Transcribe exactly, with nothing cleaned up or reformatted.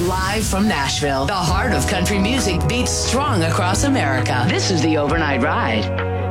Live from Nashville, the heart of country music beats strong across America. This is the Overnight Ride.